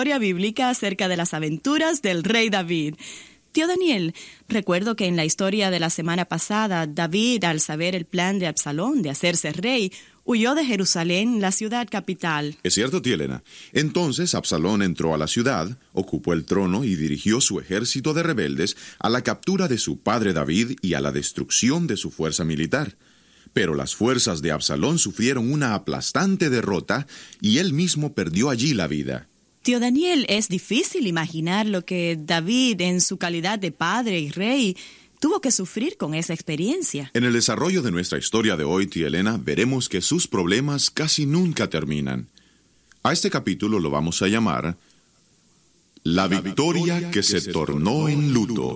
historia bíblica acerca de las aventuras del rey David. Tío Daniel, recuerdo que en la historia de la semana pasada, David, al saber el plan de Absalón de hacerse rey, huyó de Jerusalén, la ciudad capital. Es cierto, tía Elena. Entonces Absalón entró a la ciudad, ocupó el trono y dirigió su ejército de rebeldes a la captura de su padre David y a la destrucción de su fuerza militar. Pero las fuerzas de Absalón sufrieron una aplastante derrota y él mismo perdió allí la vida. Tío Daniel, es difícil imaginar lo que David, en su calidad de padre y rey, tuvo que sufrir con esa experiencia. En el desarrollo de nuestra historia de hoy, tía Elena, veremos que sus problemas casi nunca terminan. A este capítulo lo vamos a llamar La victoria que se tornó en luto.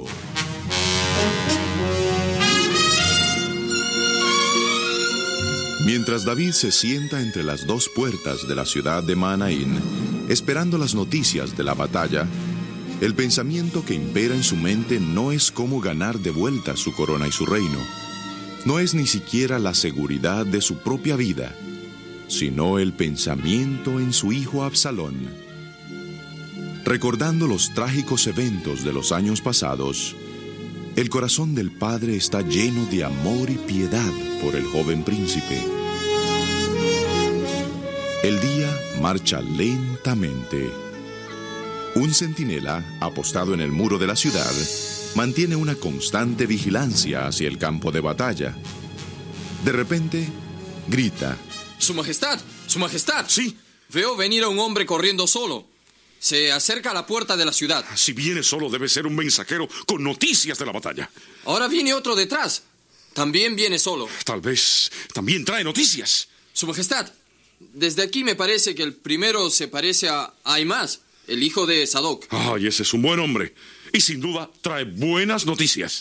Mientras David se sienta entre las dos puertas de la ciudad de Mahanaim, esperando las noticias de la batalla, el pensamiento que impera en su mente no es cómo ganar de vuelta su corona y su reino. No es ni siquiera la seguridad de su propia vida, sino el pensamiento en su hijo Absalón. Recordando los trágicos eventos de los años pasados, el corazón del padre está lleno de amor y piedad por el joven príncipe. El día marcha lentamente. Un centinela, apostado en el muro de la ciudad, mantiene una constante vigilancia hacia el campo de batalla. De repente, grita: ¡Su Majestad! ¡Su Majestad! Sí. Veo venir a un hombre corriendo solo. Se acerca a la puerta de la ciudad. Si viene solo, debe ser un mensajero con noticias de la batalla. Ahora viene otro detrás. También viene solo. Tal vez también trae noticias. Su Majestad, desde aquí me parece que el primero se parece a Ahimaaz, el hijo de Sadoc. Ay, ese es un buen hombre. Y sin duda trae buenas noticias.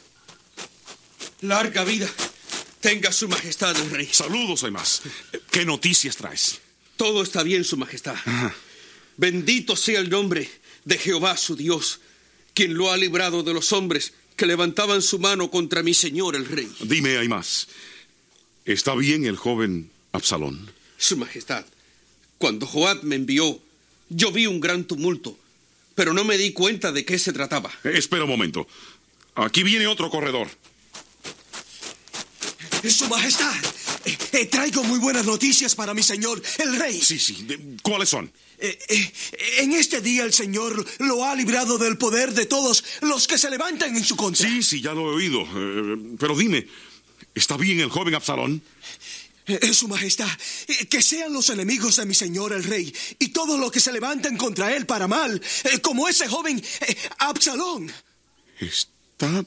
Larga vida tenga su majestad el rey. Saludos, Ahimaaz. ¿Qué noticias traes? Todo está bien, su majestad. Ajá. Bendito sea el nombre de Jehová su Dios, quien lo ha librado de los hombres que levantaban su mano contra mi señor el rey. Dime, Ahimaaz, ¿está bien el joven Absalón? Su majestad, cuando Joab me envió, yo vi un gran tumulto, pero no me di cuenta de qué se trataba. Espera un momento. Aquí viene otro corredor. Su majestad, traigo muy buenas noticias para mi señor, el rey. Sí. ¿Cuáles son? En este día el Señor lo ha librado del poder de todos los que se levantan en su contra. Sí, ya lo he oído. Pero dime, ¿está bien el joven Absalón? Su majestad, que sean los enemigos de mi señor el rey y todos los que se levantan contra él para mal, como ese joven Absalón. Está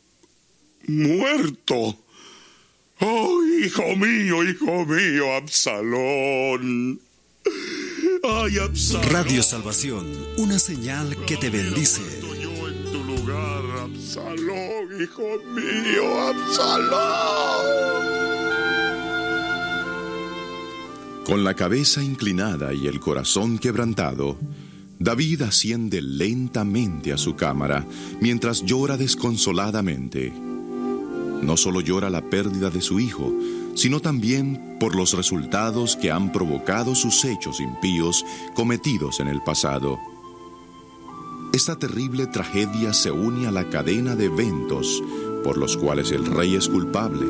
muerto. Oh, hijo mío, Absalón. Ay, Absalón. Radio Salvación, una señal que te bendice. Yo en tu lugar, Absalón, hijo mío, Absalón. Con la cabeza inclinada y el corazón quebrantado, David asciende lentamente a su cámara mientras llora desconsoladamente. No solo llora la pérdida de su hijo, sino también por los resultados que han provocado sus hechos impíos cometidos en el pasado. Esta terrible tragedia se une a la cadena de eventos por los cuales el rey es culpable.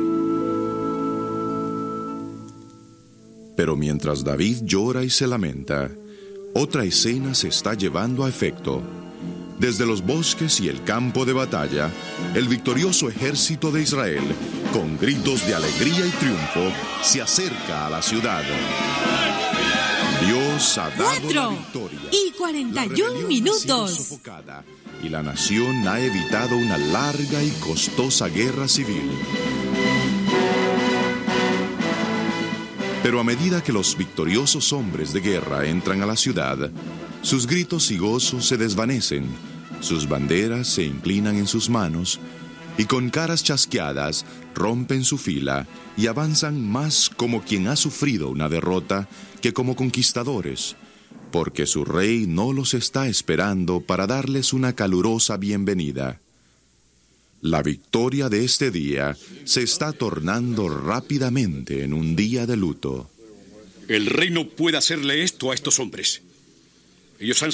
Pero mientras David llora y se lamenta, otra escena se está llevando a efecto. Desde los bosques y el campo de batalla, el victorioso ejército de Israel, con gritos de alegría y triunfo, se acerca a la ciudad. Dios ha dado la victoria. 4:41 minutos. Sofocada, y la nación ha evitado una larga y costosa guerra civil. Pero a medida que los victoriosos hombres de guerra entran a la ciudad, sus gritos y gozos se desvanecen, sus banderas se inclinan en sus manos, y con caras chasqueadas rompen su fila y avanzan más como quien ha sufrido una derrota que como conquistadores, porque su rey no los está esperando para darles una calurosa bienvenida. La victoria de este día se está tornando rápidamente en un día de luto. El rey no puede hacerle esto a estos hombres. Ellos han